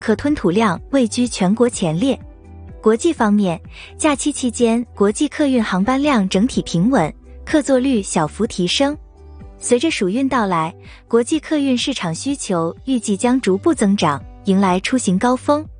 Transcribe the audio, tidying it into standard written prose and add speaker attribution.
Speaker 1: 可吞吐量位居全国前列。国际方面，假期期间国际客运航班量整体平稳，客座率小幅提升。随着暑运到来，国际客运市场需求预计将逐步增长，迎来出行高峰。